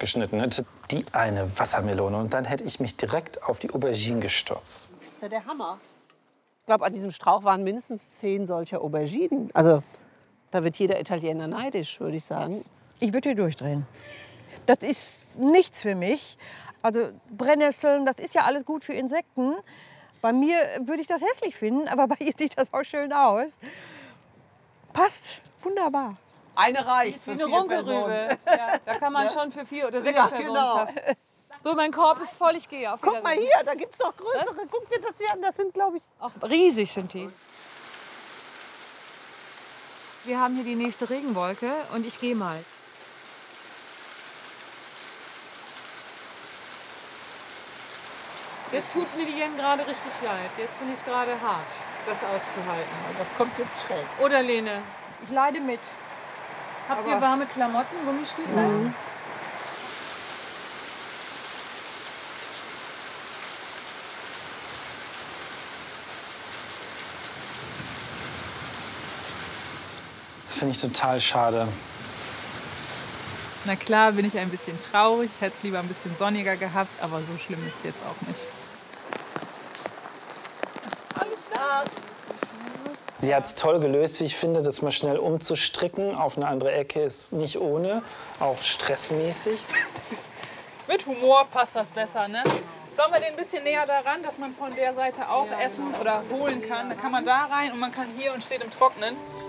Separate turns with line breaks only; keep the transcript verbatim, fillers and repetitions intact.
abgeschnitten hätte, die eine Wassermelone. Und dann hätte ich mich direkt auf die Aubergine gestürzt.
Das ist ja der Hammer. Ich glaube, an diesem Strauch waren mindestens zehn solcher Auberginen. Also, da wird jeder Italiener neidisch, würde ich sagen.
Ich würde hier durchdrehen. Das ist nichts für mich. Also Brennnesseln, das ist ja alles gut für Insekten. Bei mir würde ich das hässlich finden, aber bei ihr sieht das auch schön aus. Passt, wunderbar.
Eine reicht
Wie
für
eine
vier
Runkelrübe. Ja, da kann man
Ja?
schon für vier oder sechs
Ja,
Personen
genau.
fast. So, mein Korb ist voll, ich gehe auf
Guck mal
Wiedersehen.
hier, da gibt es noch größere. Guck dir das hier an, das sind, glaube ich...
Ach, riesig sind die. Wir haben hier die nächste Regenwolke und ich gehe mal. Jetzt tut mir die Jen gerade richtig leid. Jetzt finde ich es gerade hart, das auszuhalten.
Das kommt jetzt schräg.
Oder Lene?
Ich leide mit.
Habt ihr warme Klamotten, Gummistiefel?
Mhm.
Das finde ich total schade.
Na klar bin ich ein bisschen traurig, hätte es lieber ein bisschen sonniger gehabt, aber so schlimm ist es jetzt auch nicht.
Alles das.
Sie hat es toll gelöst, wie ich finde, das mal schnell umzustricken auf eine andere Ecke ist nicht ohne, auch stressmäßig.
Mit Humor passt das besser, ne? Sollen wir den ein bisschen näher daran, dass man von der Seite auch essen oder holen kann? Dann kann man da rein und man kann hier und steht im Trocknen.